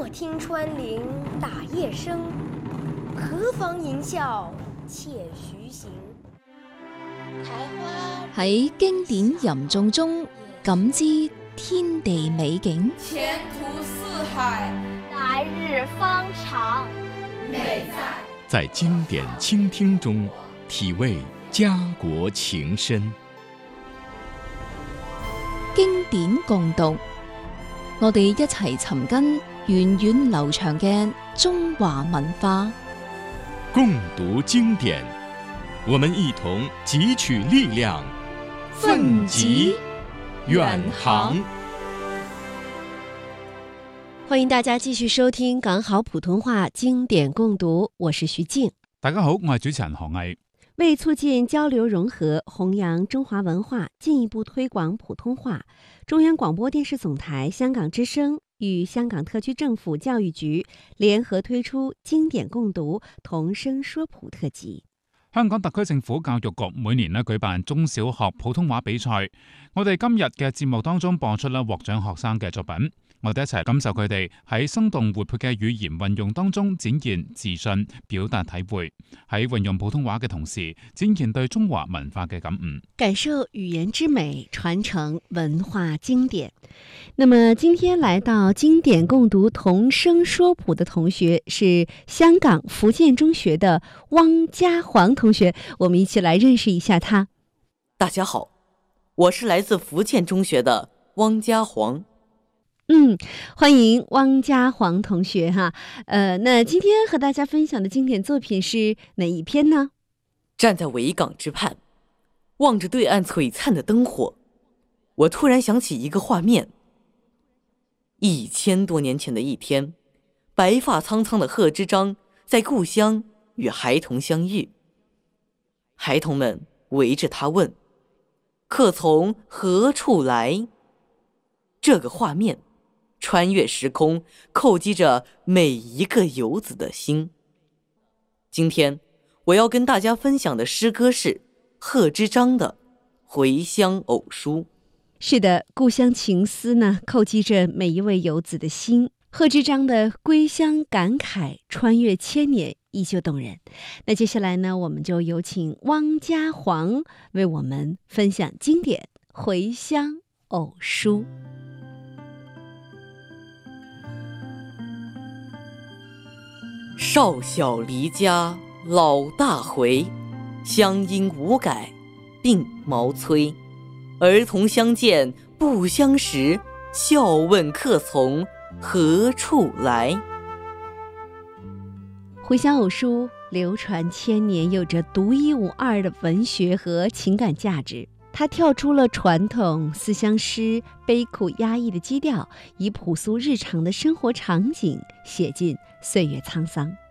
莫听穿林打叶声，何妨吟啸且徐行。 喺經典吟誦中感知天地美景， 前途似海， 來日方長。 美在經典傾聽中體味家國情深。 經典共讀，我哋一齊尋根源遠流長嘅中華文化。 共讀經典，我們一同汲取力量，奮楫遠航。 歡迎大家繼續收聽港好普通話經典共讀，我是徐靜。 大家好，我係主持人何毅。 為促進交流融合，弘揚中華文化，進一步推廣普通話，中央廣播電視總台香港之聲與香港特區政府教育局聯合推出經典共讀童聲說普特輯。 香港特區政府教育局每年舉辦中小學普通話比賽，我哋今日嘅節目當中播出獲獎學生嘅作品，我哋一齊感受佢哋喺生動活潑嘅語言運用當中展現自信、表達體會，喺運用普通話嘅同時展現對中華文化嘅感悟， 感受語言之美，傳承文化經典。那麼今天來到經典共讀童聲說普的同學是香港福建中學的汪家煌同學，我們一起來認識一下他。 大家好，我是來自福建中學的汪家煌。 歡迎汪家煌同學哈。那今天和大家分享的經典作品是哪一篇呢？ 站在維港之畔，望着對岸璀璨的燈火，我突然想起一個畫面。1000多年前的一天，白髮蒼蒼的賀知章在故鄉與孩童相遇，孩童們圍着他問：客從何處來？這個畫面穿越時空，叩擊着每一個游子的心。今天我要跟大家分享的詩歌是賀知章的《回鄉偶書》。 是的，故鄉情思呢，叩擊着每一位游子的心。賀知章的歸鄉感慨穿越千年，依舊動人。那接下來呢，我們就有請汪家煌為我們分享經典《回鄉偶書》。 少小離家老大回，鄉音無改鬢毛衰。兒童相見不相識，笑問客從何處來。 回鄉偶書流傳千年，有着獨一無二的文學和情感價值。它跳出了傳統思鄉詩悲苦壓抑的基調，以樸素日常的生活場景寫進歲月滄桑。